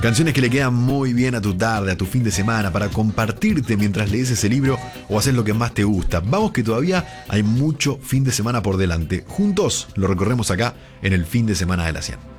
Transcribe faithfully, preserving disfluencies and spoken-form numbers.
Canciones que le quedan muy bien a tu tarde, a tu fin de semana, para compartirte mientras lees ese libro o haces lo que más te gusta. Vamos que todavía hay mucho fin de semana por delante. Juntos lo recorremos acá en el fin de semana de la cien.